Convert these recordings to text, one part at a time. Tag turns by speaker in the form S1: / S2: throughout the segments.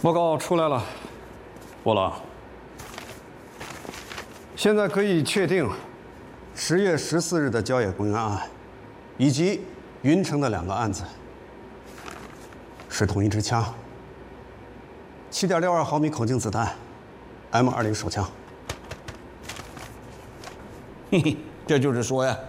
S1: 报告出来了，波郎。现在可以确定，10月14日的郊野公园案，以及云城的2个案子是同一支枪，7.62毫米口径子弹，M20手枪。
S2: 嘿嘿，这就是说呀，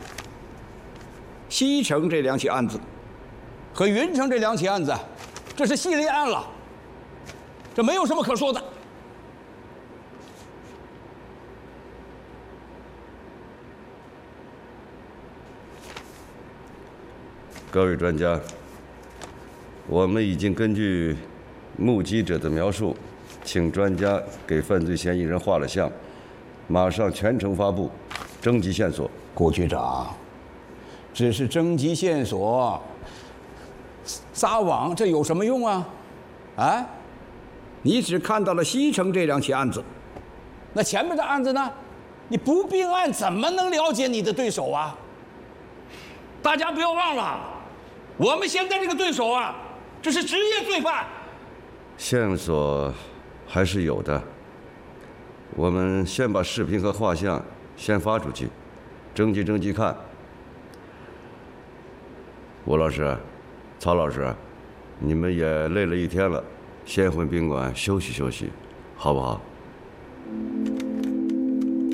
S2: 西城这2起案子和云城这2起案子，这是系列案了，这没有什么可说的。
S3: 各位专家，我们已经根据目击者的描述，请专家给犯罪嫌疑人画了像，马上全程发布，征集线索。
S2: 顾局长，只是征集线索，撒网这有什么用啊？啊，你只看到了西城这2起案子，那前面的案子呢？你不并案怎么能了解你的对手啊？大家不要忘了，我们现在这个对手啊，这是职业罪犯。
S3: 线索还是有的，我们先把视频和画像先发出去，征集看。吴老师、曹老师，你们也累了一天了，先回宾馆休息休息，好不好？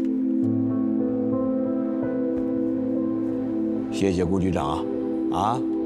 S2: 谢谢顾局长啊。